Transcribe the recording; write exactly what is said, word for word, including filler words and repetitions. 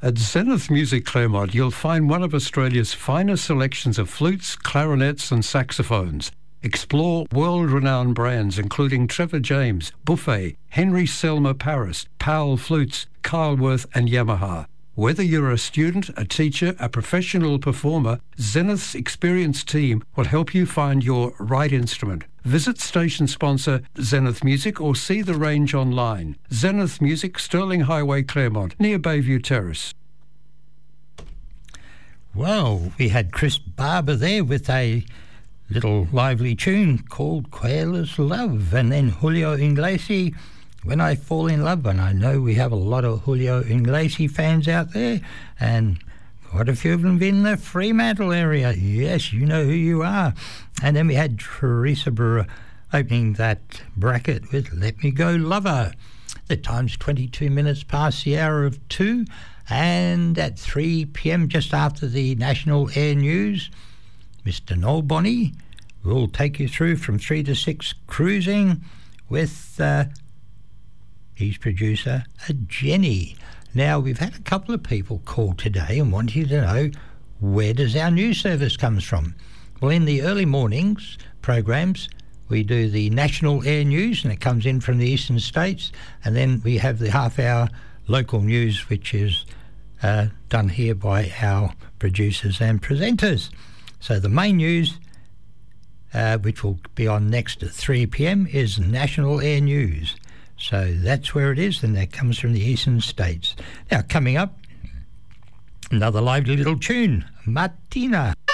At Zenith Music Claremont, you'll find one of Australia's finest selections of flutes, clarinets and saxophones. Explore world-renowned brands including Trevor James, Buffet, Henry Selmer Paris, Powell Flutes, Kyleworth and Yamaha. Whether you're a student, a teacher, a professional performer, Zenith's experienced team will help you find your right instrument. Visit station sponsor Zenith Music or see the range online. Zenith Music, Stirling Highway, Claremont, near Bayview Terrace. Well, we had Chris Barber there with a little lively tune called Quail's Love, and then Julio Iglesias, When I Fall in Love. And I know we have a lot of Julio Iglesias fans out there, and quite a few of them in the Fremantle area. Yes, you know who you are. And then we had Teresa Brewer opening that bracket with Let Me Go Lover. The time's twenty-two minutes past the hour of two, and at three p.m, just after the National Air News, Mister Noel Bonney will take you through from three to six cruising with uh, his producer, uh, Jenny. Now, we've had a couple of people call today and want you to know, where does our news service comes from? Well, in the early mornings programs, we do the National Air News, and it comes in from the eastern states, and then we have the half-hour local news, which is uh, done here by our producers and presenters. So the main news, uh, which will be on next at three p.m, is National Air News. So that's where it is, and that comes from the eastern states. Now, coming up, another lively little tune, Martina.